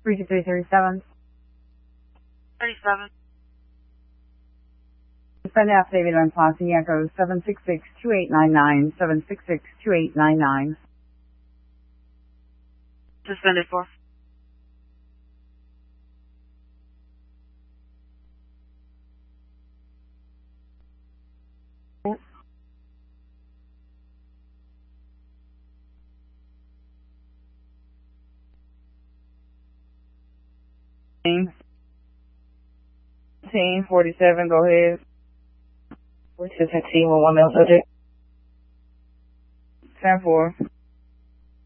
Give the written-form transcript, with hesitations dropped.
32337. 37. Suspend affidavit on Flossie Echo 766-2899, 766-2899. Suspended for. Team 47, go ahead. What's the taxi 11 subject? 10-4.